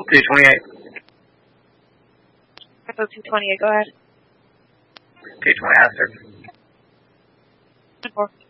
228. Echo 228, go ahead. 220, answer. 4.